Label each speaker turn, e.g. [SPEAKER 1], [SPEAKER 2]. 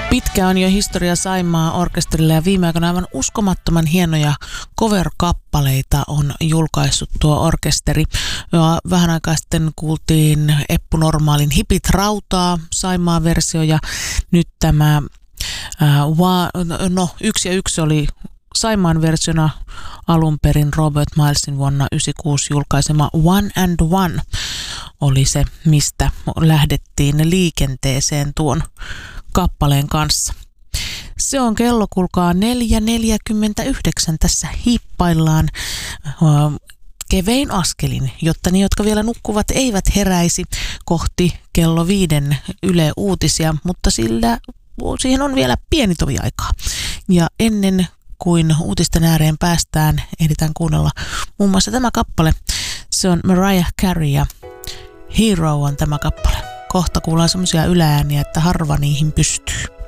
[SPEAKER 1] Pitkä on jo historia Saimaa orkesterille ja viime aikoina aivan uskomattoman hienoja cover-kappaleita on julkaissut tuo orkesteri. Ja vähän aikaa sitten kuultiin Eppu Normaalin Hipit rautaa Saimaa versio ja nyt tämä 1 ja 1 oli Saimaan versiona alun perin Robert Milesin vuonna 1996 julkaisema One and One oli se, mistä lähdettiin liikenteeseen tuon kappaleen kanssa. Se on kello, kuulkaa, 4.49. Tässä hiippaillaan kevein askelin, jotta ne, jotka vielä nukkuvat, eivät heräisi kohti kello 5 Yle Uutisia, mutta siihen on vielä pieni tovi aikaa. Ja ennen kuin uutisten ääreen päästään, ehditään kuunnella muun muassa tämä kappale. Se on Mariah Carey ja Hero on tämä kappale. Kohta kuullaan semmoisia yläääniä, että harva niihin pystyy.